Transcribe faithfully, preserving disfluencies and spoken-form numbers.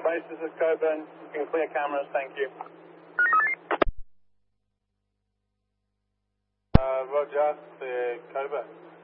Base, this is Coburn. You can clear cameras, thank you. Uh, Roger, clear Coburn.